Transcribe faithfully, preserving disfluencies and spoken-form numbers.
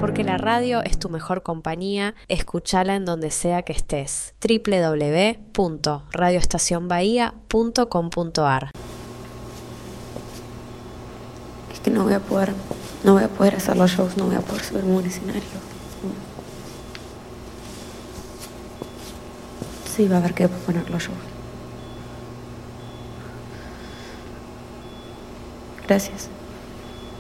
porque la radio es tu mejor compañía. Escúchala en donde sea que estés. doble u doble u doble u punto radio estación bahía punto com punto a r. Es que no voy a poder, no voy a poder hacer los shows, no voy a poder subirme a un escenario. Sí, va a haber que poner los shows. Gracias.